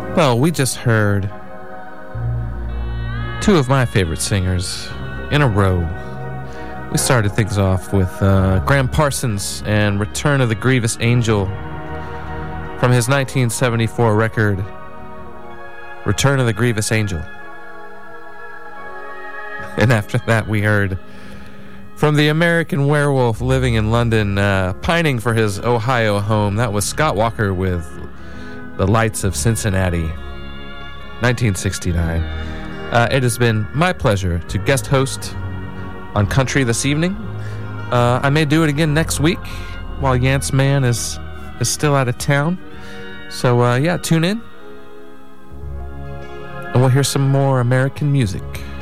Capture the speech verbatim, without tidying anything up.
Well, we just heard two of my favorite singers in a row. We started things off with uh, Graham Parsons and Return of the Grievous Angel from his nineteen seventy-four record, Return of the Grievous Angel. And after that, we heard from the American Werewolf living in London, uh, pining for his Ohio home. That was Scott Walker with The Lights of Cincinnati, nineteen sixty-nine. Uh, it has been my pleasure to guest host on Country this evening. Uh, I may do it again next week while Yance Man is, is still out of town. So, uh, yeah, tune in. And we'll hear some more American music.